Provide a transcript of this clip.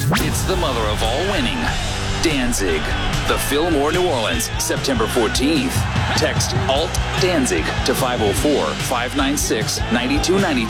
It's the mother of all winning. Danzig. The Fillmore, New Orleans, September 14th. Text ALT Danzig to 504-596-9292